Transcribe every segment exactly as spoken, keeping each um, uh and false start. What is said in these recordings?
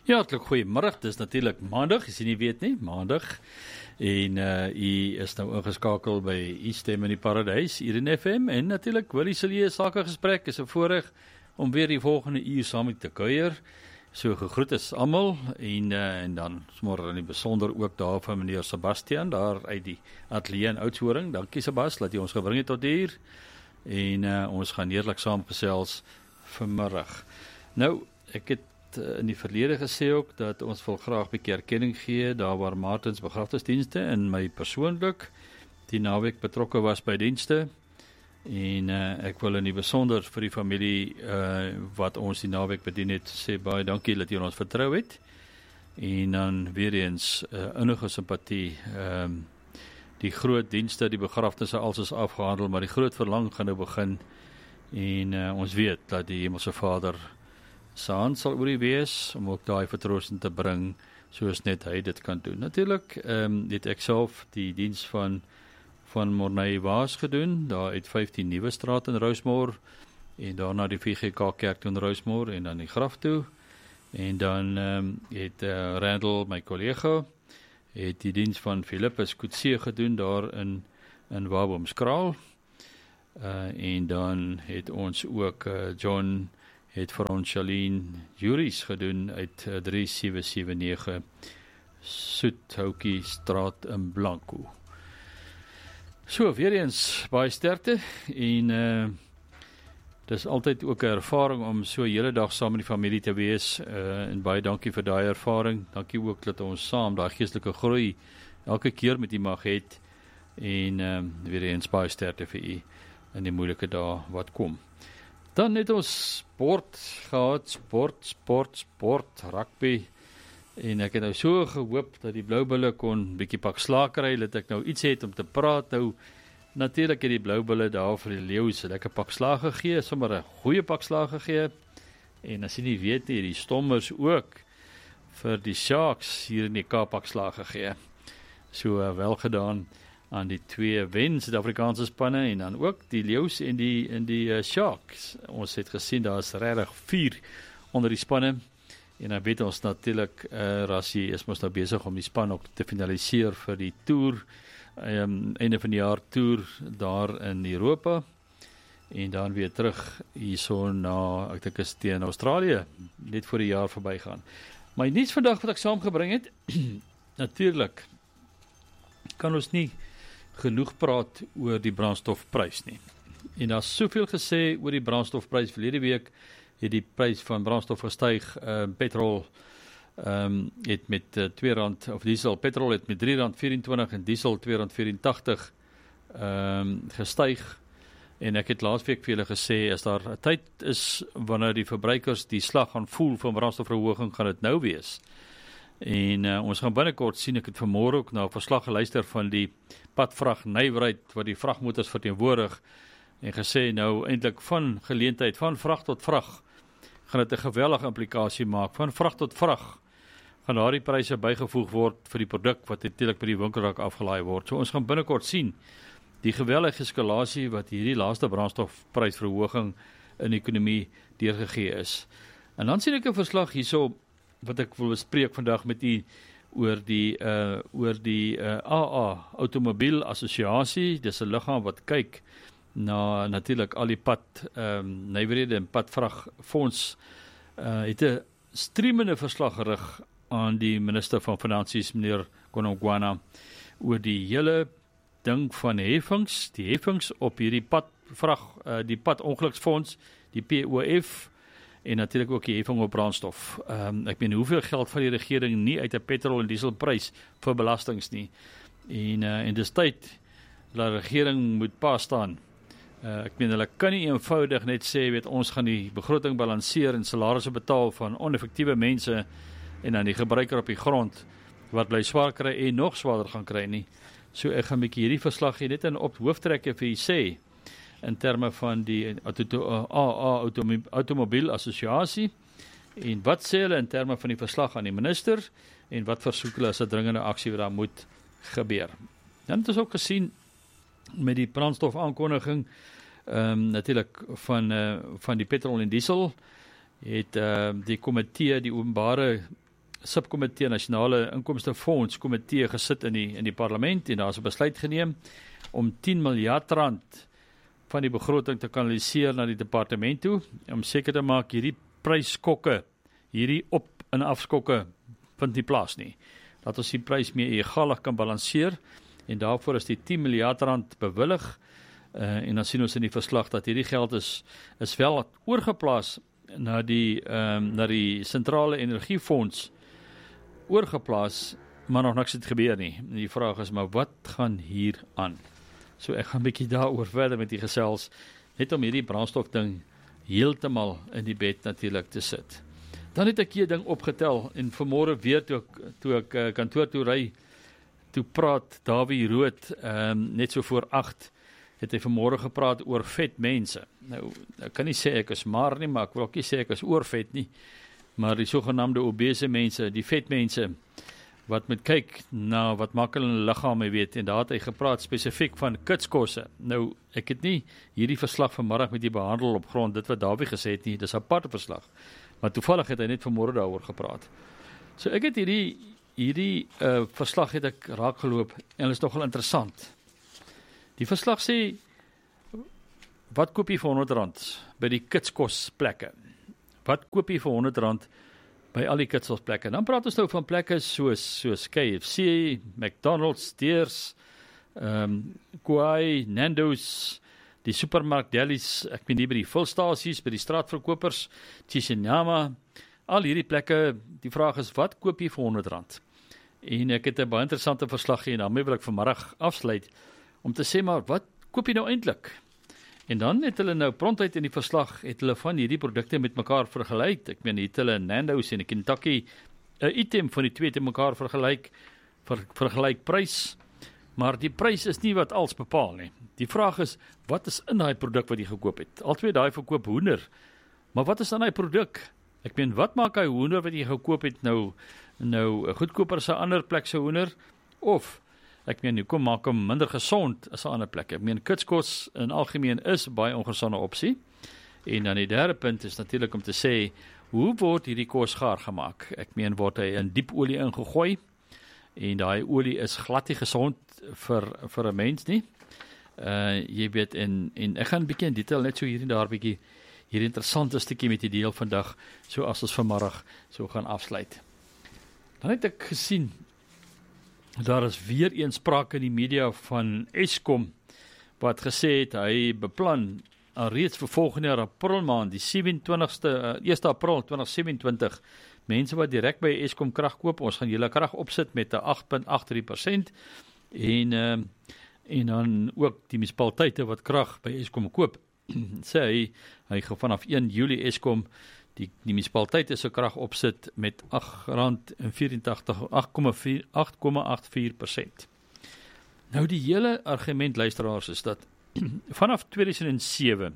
Ja, hartlik goeiemiddag. Dis natuurlik Maandag, as jy nie weet nie, Maandag. En uh u is nou ingeskakel by u stem in die paradys hier in F M en natuurlik Willie Silje Sakegesprek is 'n voorreg om weer die volgende uur saam met te kuier. So gegroet is almal en uh, en dan môre in die besonder ook daar van meneer Sebastian daar uit die ateljee in Oudtshoorn. Dankie Sebas dat jy ons gebring het tot hier. En uh, ons gaan heerlik saamgesels vanmiddag. Nou, ek het in die verlede gesê ook dat ons wil graag 'n bietjie erkenning gee daar waar Martins begrafnisdienste en my persoonlik die naweek betrokke was by dienste en uh, ek wil in die besonder vir die familie uh, wat ons die naweek bedien het sê baie dankie dat julle ons vertrou het en dan weer eens uh, innige simpatie um, die groot dienste, die begrafnisse als is afgehandel, maar die groot verlang gaan nou begin en uh, ons weet dat die Hemelse Vader se hand sal oor die wees, om ook daai vertroosting te bring, soos net hy dit kan doen. Natuurlik, ehm, um, het ek self die diens van, van Morney Waas gedoen, daar uit vyftien Nuwe Straat in Rosemore, en daarna die V G K Kerk toe in Rosemore, en dan die graf toe, en dan um, het uh, Randall, my collega, het die diens van Philippus Coetzee gedoen, daar in, in Wabomskraal, uh, en dan het ons ook uh, John het vir ons Charlene Juries gedoen uit uh, drie sewe sewe nege Soethoukie Straat in Blanco. So, weer eens baie sterkte en uh, dis altyd ook 'n ervaring om so 'n hele dag saam met die familie te wees uh, en baie dankie vir daai ervaring. Dankie ook dat ons saam daai geestelike groei elke keer met u mag het en uh, weer eens baie sterkte vir u in die moeilike dae wat kom. Dan het ons sport gehad, sport, sport, sport, rugby, en ek het nou so gehoop dat die Bloubulle kon bietjie pak slaag kry, dat ek nou iets het om te praat. Nou, natuurlik het die Bloubulle daar vir die Leeu's 'n lekker pak slaag gegee, sommer 'n goeie pak slaag gegee, en as jy nie weet nie, die Stommers ook vir die Sharks hier in die Kaap pak slaag gegee. So uh, wel gedaan aan die twee wen Suid-Afrikaanse spanne en dan ook die Leeu's en die en die uh, Sharks. Ons het gesien daar is regtig vier onder die spanne en dan weet ons natuurlik uh, Rassie is mos nou besig om die span ook te finaliseer vir die toer um, einde van die jaar toer daar in Europa en dan weer terug hierso na ek dink is teen Australië net voor die jaar verbygaan. Maar niets vandag wat ek saamgebring het natuurlik kan ons nie genoeg praat oor die brandstofprys nie. En daar is soveel gesê oor die brandstofprys. Verlede week het die prys van brandstof gestyg. Uh, petrol um, het met uh, twee rand, of diesel, petrol het met drie rand vyf-en-twintig en diesel twee rand vyf-en-tagtig um, gestyg. En ek het laas week vir julle gesê, as daar 'n tyd is wanneer die verbruikers die slag gaan voel van brandstofverhoging, gaan dit nou wees. En uh, ons gaan binnekort sien, ek het vanmôre ook na 'n verslag geluister van die padvrag nywerheid wat die vragmotors verteenwoordig en gesê nou eintlik van geleentheid van vrag tot vrag gaan dit 'n geweldige implikasie maak. Van vrag tot vrag gaan daardie pryse bygevoeg word vir die produk wat natuurlik by die winkelrak afgelaai word. So ons gaan binnekort sien die geweldige eskalasie wat hierdie laaste brandstofprysverhoging in die ekonomie deurgegee is. En dan sien ek 'n verslag hierso wat ek wil bespreek vandag met u oor die uh, oor die uh, A A Automobiel Assosiasie. Dis 'n liggaam wat kyk na natuurlik al die pad um, nywerhede en padvragfonds uh, het 'n streamende verslag gerig aan die minister van Finansies meneer Konongwana oor die hele ding van heffings, die heffings op hierdie padvrag uh, die padongeluksfonds, die P O F en natuurlik ook die heffing op brandstof. Um, ek meen, hoeveel geld van die regering nie uit 'n petrol en dieselprys vir belastings nie. En, uh, en dis tyd, dat die regering moet pa staan. Uh, ek meen, hulle kan nie eenvoudig net sê, weet, ons gaan die begroting balanseer en salarisse betaal van oneffektiewe mense en dan die gebruiker op die grond, wat bly swaar kry en nog swaarder gaan kry nie. So ek gaan 'n bietjie hierdie verslag hier net in op hooftrekke vir u sê, in terme van die A A Automobiel Assosiasie en wat sê hulle in terme van die verslag aan die minister en wat versoek hulle as 'n dringende aksie wat daar moet gebeur. Dan het ons ook gesien met die brandstof aankondiging um, natuurlik van, uh, van die petrol en diesel het uh, die komitee, die openbare subkomitee, nasionale inkomstefonds komitee gesit in die, in die parlement en daar is 'n besluit geneem om tien miljard rand van die begroting te kanaliseer na die departement toe, om seker te maak hierdie prysskokke, hierdie op- en afskokke vind nie plaas nie. Dat ons die prys meer egalig kan balanseer, en daarvoor is die tien miljard rand bewillig, uh, en dan sien ons in die verslag dat hierdie geld is, is wel oorgeplaas na die, um, na die sentrale energiefonds, oorgeplaas, maar nog niks het gebeur nie. En die vraag is, maar wat gaan hier aan? So ek gaan 'n bietjie daaroor verder met die gesels, net om hierdie brandstofding heeltemal in die bed natuurlik te sit. Dan het ek hier ding opgetel, en vanmôre weer toe ek, toe ek uh, kantoor toe ry, toe praat Davie Rood, um, net so voor agt, het hy vanmôre gepraat oor vet mense. Nou, ek kan nie sê ek is maar nie, maar ek wil ook nie sê ek is oorvet nie, maar die sogenaamde obese mense, die vet mense, wat moet kyk na wat maak hulle in hulle liggame, weet, en daar het hy gepraat spesifiek van kitskosse. Nou, ek het nie hierdie verslag vanmiddag met die behandel op grond, dit wat Davie gesê het nie, dis 'n aparte verslag, maar toevallig het hy net vanmôre daaroor gepraat. So ek het hierdie, hierdie uh, verslag het ek raak geloop, en is nogal interessant. Die verslag sê, wat koop jy vir honderd rand by die kitskosplekke? Wat koop jy vir honderd rand by al die kitskosplekke? Dan praat ons nou van plekke soos, soos K F C, McDonald's, Steers, um, Kauai, Nando's, die supermark delis, ek ben nie by die vulstasies, by die straatverkopers, Chisinama, al hierdie plekke, die vraag is, wat koop jy vir honderd rand? En ek het 'n baie interessante verslag gee, en daarmee wil ek vanmiddag afsluit, om te sê, maar wat koop jy nou eintlik? En dan het hulle nou prontheid in die verslag, het hulle van hierdie produkte met mekaar vergelyk. Ek meen, het hulle Nando's en Kentucky, 'n item van die twee te mekaar vergelyk, ver, vergelyk prys, maar die prys is nie wat als bepaal nie. Die vraag is, wat is in daai produk wat jy gekoop het? Altwee daai verkoop hoender, maar wat is in daai produk? Ek meen, wat maak hy hoender wat jy gekoop het nou, nou goedkoper as 'n ander plek se hoender, of ek meen, hoe kom maak hom minder gesond as 'n ander plek? Ek meen, kitskos in algemeen is baie ongesonde opsie. En dan die derde punt is natuurlik om te sê, hoe word hierdie kos gaar gemaak? Ek meen, word hy in diep olie ingegooi, en daai olie is glad nie gesond vir, vir 'n mens nie. Uh, jy weet, en, en ek gaan 'n bietjie in detail, net so hier en daar bietjie, hierdie interessante stukkie met die deel vandag, so as ons vanmiddag so gaan afsluit. Dan het ek gesien, daar is weer eens sprake in die media van Eskom, wat gesê het, hy beplan al reeds vir volgende jaar april maand, die sewe-en-twintigste, uh, eerste april twintig sewe-en-twintig, mense wat direk by Eskom krag koop, ons gaan julle krag opsit met 'n agt komma agt drie persent, en, uh, en dan ook die munisipaliteite wat krag by Eskom koop, sê hy, hy gaan vanaf een Julie Eskom, die, die munisipaliteite se krag opsit met agt rand en vyerentagtig, agt komma agt vier persent. Nou die hele argument, luisteraars, is dat vanaf tweeduisend sewe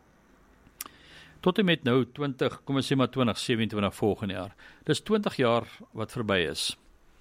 tot en met nou twintig, kom ons sê maar twintig sewe-en-twintig volgende jaar, dis twintig jaar wat verby is.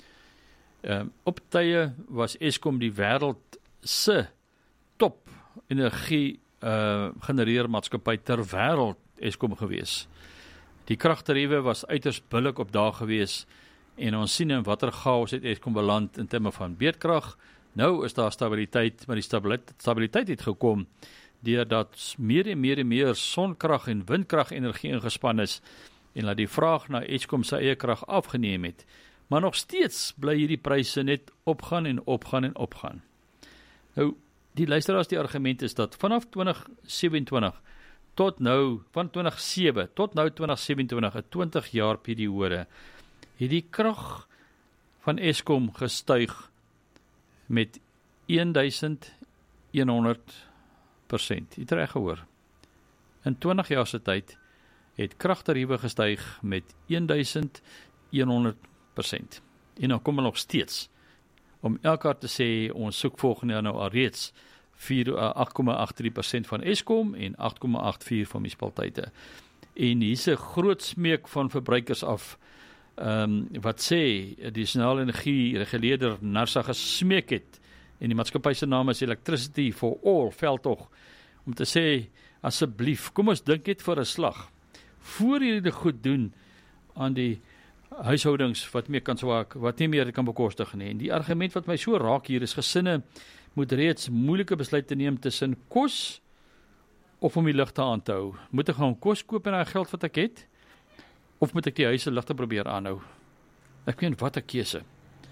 Um, op tye was Eskom die wêreld se top energie uh, genereermaatskappy ter wêreld Eskom gewees. Die kragtariewe was uiters billik op daag gewees, en ons sien in watter chaos het Eskom beland in terme van beerdkrag. Nou is daar stabiliteit, maar die stabiliteit, stabiliteit het gekom deurdat meer en meer en meer sonkrag en windkrag energie ingespan is, en dat die vraag na Eskom se eie krag afgeneem het. Maar nog steeds bly hierdie pryse net opgaan en opgaan en opgaan. Nou, die luisteraars, die argument is dat vanaf twintig sewe-en-twintig tot nou, van twintig sewe tot nou twintig sewe-en-twintig, 'n twintig jaar periode, het die krag van Eskom gestyg met duisend honderd persent. Jy het reg gehoor. In twintig jaar se tyd het kragtariewe gestyg met duisend honderd persent. En dan kom hulle nog steeds, om elkaar te sê, ons soek volgende jaar nou al reeds agt komma agt drie persent van Eskom en agt komma agt vier van munisipaliteite. En hier's 'n groot smeek van verbruikers af, um, wat sê, die nasionale energie reguleerder NERSA gesmeek het, en die maatskappy se naam is Electricity for All, veldtog, om te sê, asseblief, kom ons dink net vir 'n slag, voor julle dit goed doen aan die huishoudings wat meer kan swaak, wat nie meer kan bekostig nie. En die argument wat my so raak hier is, gesinne moet reeds moeilike besluite neem tussen kos of om die ligte aan te hou. Moet ek gaan kos koop en daai geld wat ek het, of moet ek die huis se ligte probeer aanhou? Ek weet wat 'n keuse.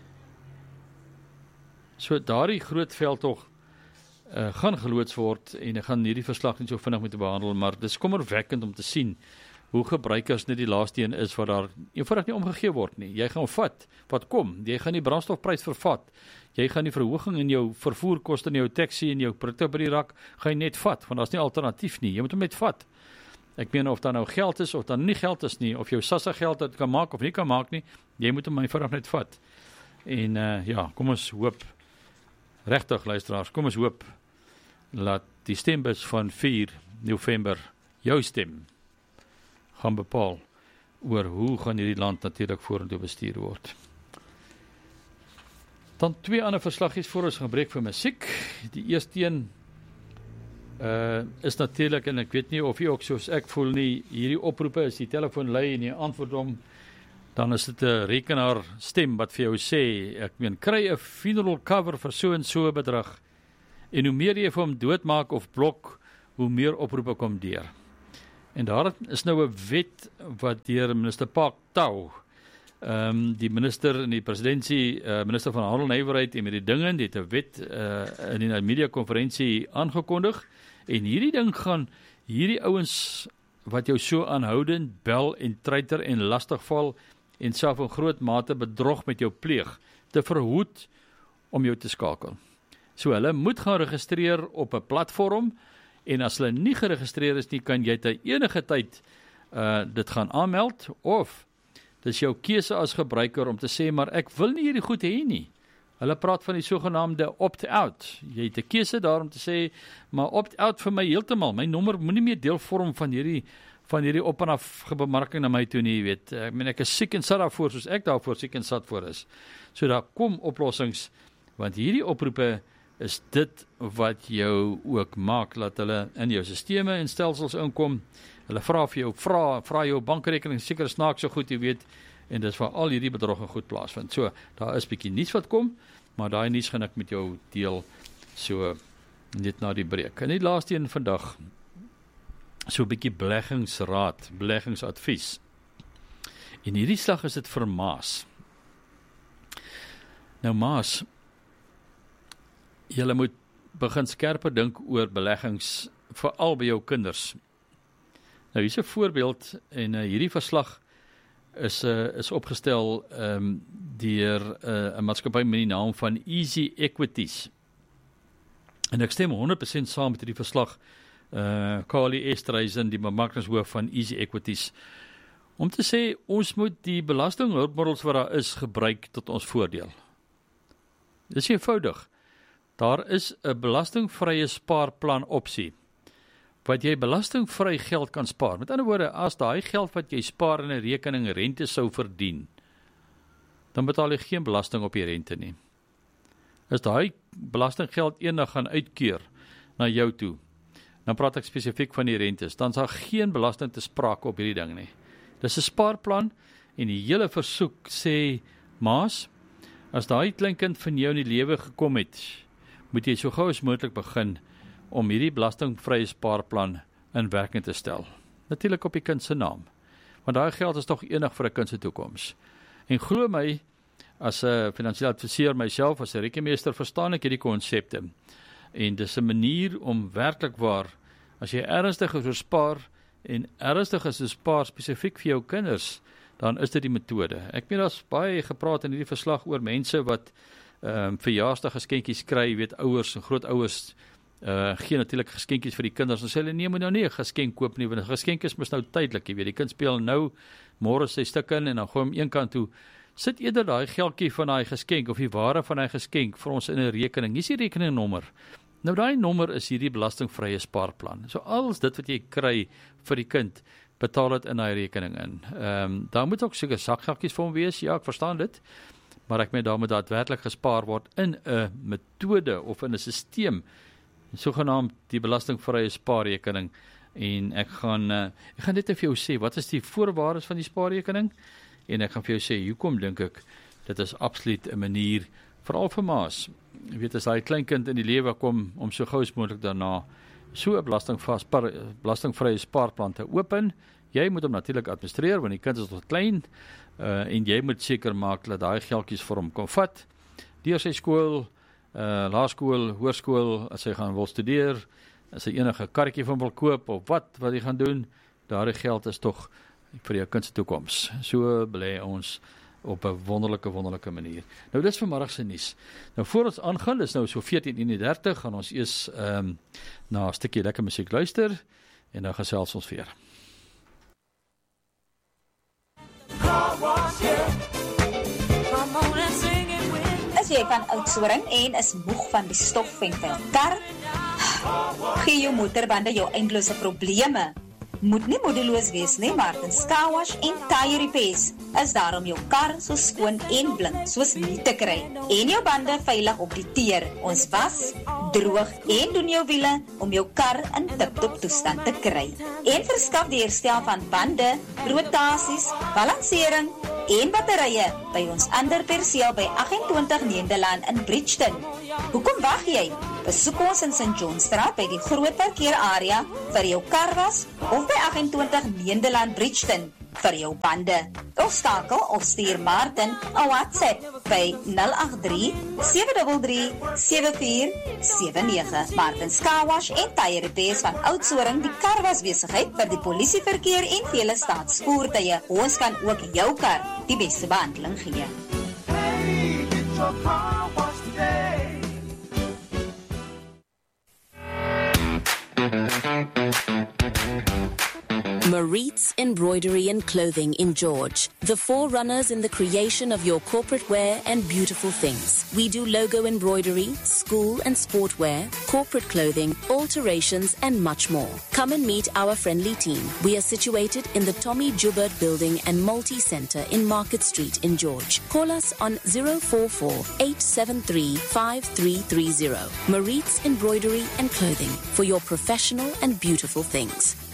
So daardie groot veldtog uh, gaan geloods word en ek gaan hierdie verslag nie so vinnig moet behandel, maar dis kommerwekkend om te sien hoe gebruikers net die laaste een is wat daar eenvoudig nie omgegee word nie. Jy gaan vat wat kom, jy gaan die brandstofprys vervat, jy gaan die verhoging in jou vervoerkoste en jou taxi en jou produkte by die rak, gaan jy net vat, want daar's nie alternatief nie, jy moet hom net vat. Ek meen of daar nou geld is, of daar nie geld is nie, of jou SASSA geld dit kan maak of nie kan maak nie, jy moet hom eenvoudig net vat. En uh, ja, kom ons hoop, regtig luisteraars, kom ons hoop, laat die stembus van vier November jou stem gaan bepaal oor hoe gaan hierdie land natuurlik vorentoe bestuur word. Dan twee ander verslaggies voor ons gebreek vir musiek. Die eerste een uh, is natuurlik, en ek weet nie of jy ook soos ek voel nie, hierdie oproepe is die telefoon lui en jy antwoord hom, dan is dit 'n rekenaar stem wat vir jou sê, ek meen, kry 'n funeral cover vir so en so bedrag, en hoe meer jy vir hom doodmaak of blok, hoe meer oproepe kom deur. En daar is nou 'n wet wat deur minister Park Tau, um, die minister in die presidentsie, uh, minister van Handel en Nywerheid en met die dinge, die het 'n wet uh, in die media konferensie aangekondig, en hierdie ding gaan, hierdie ouens wat jou so aanhoudend bel en treiter en lastigval en self in groot mate bedrog met jou pleeg, te verhoed om jou te skakel. So hulle moet gaan registreer op 'n platform, en as hulle nie geregistreer is nie, kan jy te enige tyd uh, dit gaan aanmeld, of dis jou keuse as gebruiker om te sê, maar ek wil nie hierdie goed hê nie. Hulle praat van die sogenaamde opt-out. Jy het 'n keuse daar om te sê, maar opt-out vir my heeltemal, my nommer moenie meer deel vorm van hierdie van hierdie op en af bemarking na my toe nie, jy weet. Ek meen, ek is siek en sat daarvoor, soos ek daarvoor siek en sat voor is. So daar kom oplossings, want hierdie oproepe is dit wat jou ook maak, laat hulle in jou sisteme en stelsels inkom. Hulle vra vir jou, vra, vra jou bankrekening, seker snaaks so goed, jy weet, en dis waar al hierdie bedrog en goed plaasvind. So, daar is bietjie nuus wat kom, maar daai nuus gaan ek met jou deel, so, net na die breek. En die laaste een vandag, so 'n bietjie beleggingsraad, beleggingsadvies. En hierdie slag is dit vir Maas. Nou Maas, julle moet begin skerper dink oor beleggings, veral by jou kinders. Nou hier is 'n voorbeeld, en uh, hierdie verslag is, uh, is opgestel um, deur uh, 'n maatskappy met die naam van Easy Equities. En ek stem honderd persent saam met hierdie verslag, uh, Carly Estreisen, die bemarkingshoof van Easy Equities, om te sê, ons moet die belastinghulpmiddels wat daar is, gebruik tot ons voordeel. Dis eenvoudig. Daar is 'n belastingvrye spaarplan opsie, wat jy belastingvry geld kan spaar. Met ander woorde, as daai geld wat jy spaar in 'n rekening rente sou verdien, dan betaal jy geen belasting op die rente nie. As daai belastinggeld eendag gaan uitkeer na jou toe, dan praat ek spesifiek van die rentes, dan is daar geen belasting te sprake op hierdie ding nie. Dis 'n spaarplan, en die hele versoek sê, Maas, as daai kleinkind van jou in die lewe gekom het, moet jy so gou as moontlik begin om hierdie belastingvrye spaarplan in werking te stel. Natuurlik op die kind se naam, want daai geld is tog eendag vir 'n kind se toekoms. En glo my, as 'n finansiële adviseur myself, as 'n rekenmeester, verstaan ek hierdie konsepte. En dis 'n manier om werklik waar, as jy ernstig is oor spaar, en ernstig is oor spaar spesifiek vir jou kinders, dan is dit die metode. Ek meen, daar's baie gepraat in hierdie verslag oor mense wat um, verjaarsdag geskenkies kry, weet, ouers en grootouers, Uh, gee natuurlik geskenkies vir die kinders, en sê hulle, nee, moet nou nie 'n geskenk koop nie, want 'n geskenk is mos nou tydelik, jy weet, die kind speel nou, môre sy stuk in, en dan gooi hom een kant toe, sit eerder daai geldjie van daai geskenk, of die waarde van daai geskenk, vir ons in 'n rekening, hier is die rekeningnommer, nou daai nommer is hierdie belastingvrye spaarplan, so alles dit wat jy kry vir die kind, betaal dit in daai rekening in, um, daar moet ook seker sakgakkies vir hom wees, ja, ek verstaan dit, maar ek meen, daar moet daadwerklik gespaar word in 'n metode, of in 'n sisteem, sogenaamd die belastingvrye spaarrekening, en ek gaan uh, ek gaan net vir jou sê wat is die voorwaardes van die spaarrekening en ek gaan vir jou sê hoekom dink ek dit is absoluut 'n manier veral vir ma's. Jy weet as daai klein kind in die lewe kom om so gou as moontlik daarna so 'n belastingvas belastingvrye spaarplan te open. Jy moet hom natuurlik administreer want die kind is nog klein uh, en jy moet seker maak dat daai geldjies vir hom kan vat deur sy skool, uh, laerskool, hoërskool, as hy gaan wil studeer, as hy enige karretjie van wil koop of wat wat hy gaan doen, daardie geld is tog vir jou kind se toekoms. So belê ons op 'n wonderlike wonderlike manier. Nou dis vanmiddag se nuus. Nou voor ons aangaan, dis nou so veertien eenendertig, gaan ons eers ehm um, na 'n stukkie lekker musiek luister en dan gesels ons weer. As jy van Oudtshoorn en is moeg van die stof en vuil kar, gee jou motorbande jou eindelose probleme. Moet nie moedeloos wees nie, Martins Car Wash en Tire Repairs is daar om jou kar so skoon en blink soos nie te kry en jou bande veilig op die teer. Ons was, droog en doen jou wiele om jou kar in tip-top toestand te kry. En verskaf die herstel van bande, rotasies, balansering en batterye by ons ander perseel by agt en twintig Nederland in Bridgeton. Hoekom wag jy? Besoek ons in Saint Johnstraat by die groot parkeerarea vir jou karwas of by agt en twintig Nederland Bridgeton vir jou bande. Of skakel of stuur Martin 'n WhatsApp by nul agt drie sewe drie drie sewe vier sewe nege. Martins Car Wash en Tire Repairs van Oudtshoorn, die karwasbesigheid vir die polisieverkeer en vele staatsvoertuie. Ons kan ook jou kar die beste behandeling gee. Hey, get your car wash today. Maritz Embroidery and Clothing in George, the forerunners in the creation of your corporate wear and beautiful things. We do logo embroidery, school and sportwear, corporate clothing, alterations and much more. Come and meet our friendly team. We are situated in the Tommy Joubert Building and Multi-Centre in Market Street in George. Call us on zero four four, eight seven three, five three three zero. Maritz Embroidery and Clothing for your professional and beautiful things.